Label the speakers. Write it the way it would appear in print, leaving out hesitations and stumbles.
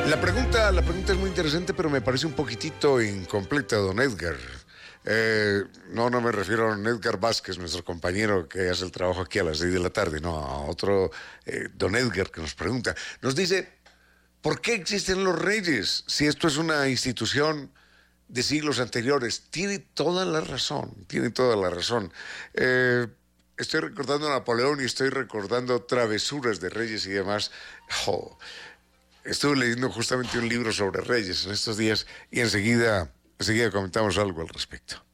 Speaker 1: La pregunta es muy interesante, pero me parece un poquitito incompleta, don Edgar. No me refiero a don Edgar Vázquez, nuestro compañero que hace el trabajo aquí a las 6 de la tarde, no, a otro don Edgar que nos pregunta. Nos dice, ¿por qué existen los reyes si esto es una institución de siglos anteriores? Tiene toda la razón, tiene toda la razón. Estoy recordando a Napoleón y estoy recordando travesuras de reyes y demás. Oh, estuve leyendo justamente un libro sobre reyes en estos días y enseguida comentamos algo al respecto.